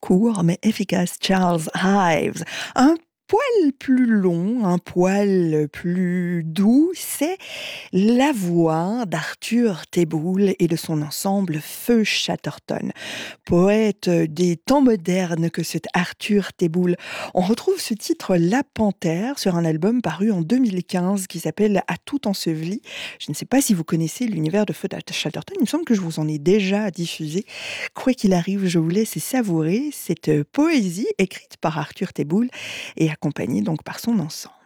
court mais efficace Charles Ives. Un poil plus long, un poil plus doux, c'est la voix d'Arthur Teboul et de son ensemble Feu Chatterton. Poète des temps modernes que cet Arthur Teboul. On retrouve ce titre La Panthère sur un album paru en 2015 qui s'appelle À tout enseveli. Je ne sais pas si vous connaissez l'univers de Feu Chatterton, il me semble que je vous en ai déjà diffusé. Quoi qu'il arrive, je vous laisse savourer cette poésie écrite par Arthur Teboul et accompagnée donc par son ensemble.